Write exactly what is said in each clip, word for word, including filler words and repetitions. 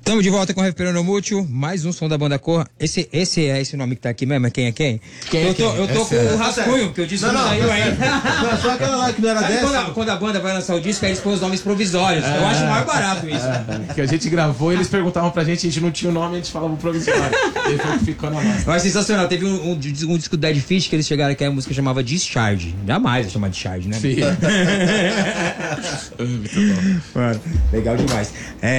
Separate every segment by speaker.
Speaker 1: Estamos de volta com o Recuperando Mútil, mais um som da banda Corra. Esse, esse é esse nome que tá aqui mesmo? É quem é quem?
Speaker 2: Quem
Speaker 1: eu
Speaker 2: é
Speaker 1: tô,
Speaker 2: quem?
Speaker 1: eu tô
Speaker 2: Esse
Speaker 1: com
Speaker 2: é.
Speaker 1: o rascunho, que eu disse que não saiu ainda.
Speaker 3: Não, só aquela lá que não era
Speaker 1: Sabe
Speaker 3: dessa.
Speaker 1: quando a, quando a banda vai lançar o disco, aí eles põem os nomes provisórios. É. Eu acho mais barato isso.
Speaker 2: É. Que a gente gravou, eles perguntavam pra gente, a gente não tinha o nome, a gente falava o provisório. E foi o que ficou na nossa.
Speaker 1: Mas sensacional. Teve um, um, um disco do Dead Fish que eles chegaram aqui, a música chamava Discharge. Jamais ia chamar Discharge, né?
Speaker 2: Sim.
Speaker 1: Muito bom. Mano, legal demais.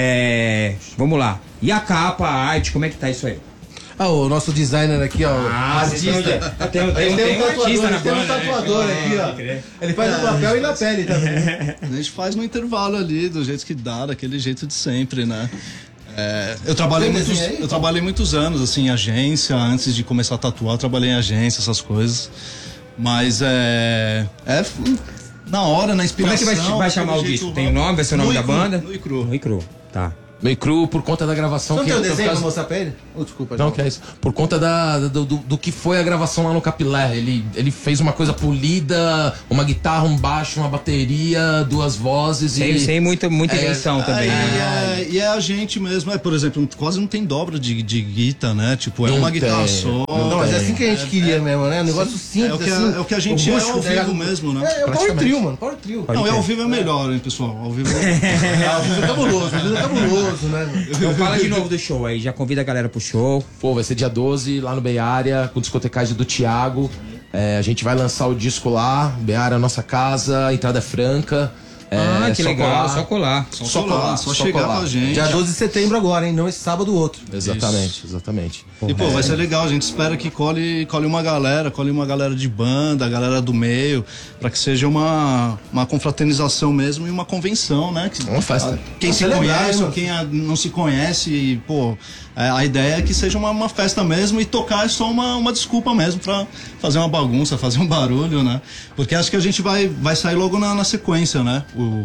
Speaker 1: É, vamos lá. E a capa, a arte, como é que tá isso aí?
Speaker 3: Ah, o nosso designer aqui, ó.
Speaker 1: Ah,
Speaker 3: artista.
Speaker 1: Tem, tem, tem, tem um artista na
Speaker 3: tem um
Speaker 1: banda,
Speaker 3: tatuador
Speaker 1: né?
Speaker 3: aqui, ó. Ele faz no papel e na pele também.
Speaker 4: A gente faz no intervalo ali, do jeito que dá, daquele jeito de sempre, né? É, eu, trabalhei muitos, eu trabalhei muitos anos assim, em agência, antes de começar a tatuar, eu trabalhei em agência, essas coisas. Mas é. É na hora, na inspiração.
Speaker 1: Como é que vai, vai chamar o disco? Tem o nome? Vai ser o nome da banda?
Speaker 4: No e Cru.
Speaker 1: No e Cru, tá.
Speaker 2: Meio cru por conta da gravação.
Speaker 3: Não
Speaker 2: que
Speaker 3: tem o
Speaker 2: por
Speaker 3: desenho
Speaker 2: causa...
Speaker 3: pra mostrar pra ele? Oh, desculpa.
Speaker 2: Não, que é isso. Por conta da, do, do, do que foi a gravação lá no Capilé. Ele, ele fez uma coisa polida, uma guitarra, um baixo, uma bateria, duas vozes
Speaker 1: sem,
Speaker 2: e...
Speaker 1: Sem muita, muita
Speaker 2: é,
Speaker 1: edição também.
Speaker 4: É,
Speaker 1: né?
Speaker 4: e, é, e é a gente mesmo, é, por exemplo, quase não tem dobra de, de guitarra, né? Tipo, é
Speaker 2: não
Speaker 4: uma
Speaker 2: tem,
Speaker 4: guitarra só.
Speaker 3: Não, mas é assim que a gente queria mesmo, né? Um negócio simples,
Speaker 4: é o que,
Speaker 3: assim.
Speaker 4: é, é o que a gente é ao vivo mesmo, né?
Speaker 3: É, é o Power Trio, mano. Power Trio.
Speaker 4: Não, é ao vivo é melhor, hein, pessoal? Ao vivo
Speaker 3: é... ao vivo é cabuloso, ao vivo é cabuloso, né?
Speaker 1: Então fala de novo do show aí, já convida a galera pro show.
Speaker 2: Pô, vai ser dia doze, lá no Bay Area, com discotecagem do Thiago. É, a gente vai lançar o disco lá, Bay Area, nossa casa, a entrada é franca. É,
Speaker 1: ah, que
Speaker 2: só
Speaker 1: legal,
Speaker 2: colar.
Speaker 1: só colar.
Speaker 4: Só, só colar, só, só chegar
Speaker 2: colar.
Speaker 4: com a gente.
Speaker 3: Dia doze de setembro agora, hein? Não esse sábado, o outro.
Speaker 2: Exatamente,
Speaker 4: Isso.
Speaker 2: exatamente.
Speaker 4: E pô, vai ser legal, a gente espera que cole, cole uma galera, cole uma galera de banda, a galera do meio, pra que seja uma, uma confraternização mesmo e uma convenção, né? Que,
Speaker 2: uma festa.
Speaker 4: Quem se conhece ou quem a, não se conhece, pô, a, a ideia é que seja uma, uma festa mesmo e tocar é só uma, uma desculpa mesmo pra fazer uma bagunça, fazer um barulho, né? Porque acho que a gente vai, vai sair logo na, na sequência, né? O,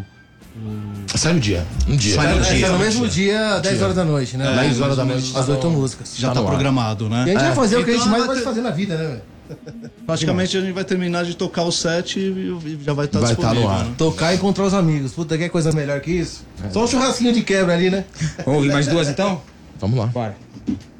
Speaker 2: Sai no dia. Um dia.
Speaker 4: Sai no
Speaker 3: É,
Speaker 4: dia.
Speaker 3: é no mesmo dia, dez horas da noite, né?
Speaker 4: É,
Speaker 2: dez horas da noite.
Speaker 3: As oito músicas.
Speaker 4: Já tá programado, né?
Speaker 3: E a gente
Speaker 4: é.
Speaker 3: vai fazer o que a gente
Speaker 4: Então,
Speaker 3: mais
Speaker 4: vai
Speaker 3: gosta de
Speaker 4: ter...
Speaker 3: fazer na vida, né, velho?
Speaker 4: Praticamente a gente vai terminar de tocar o set e já vai estar
Speaker 2: vai
Speaker 4: disponível.
Speaker 2: Tá no ar.
Speaker 4: Né?
Speaker 3: Tocar e encontrar os amigos. Puta, que coisa melhor que isso? É. Só um churrasquinho de quebra ali, né?
Speaker 1: Vamos ouvir mais duas então?
Speaker 2: Vamos lá.
Speaker 1: Bora.